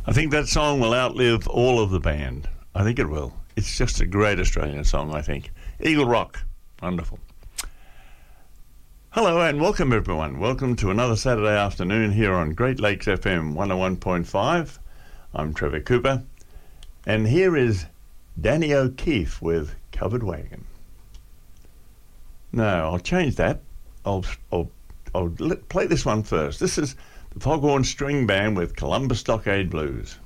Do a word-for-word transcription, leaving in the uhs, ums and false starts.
I think that song will outlive all of the band. I think it will. It's just a great Australian song, I think. Eagle Rock. Wonderful. Hello and welcome everyone. Welcome to another Saturday afternoon here on Great Lakes F M one oh one point five. I'm Trevor Cooper. And here is Danny O'Keefe with Covered Wagon. No, I'll change that. I'll, I'll, I'll play this one first. This is the Foghorn String Band with Columbus Stockade Blues.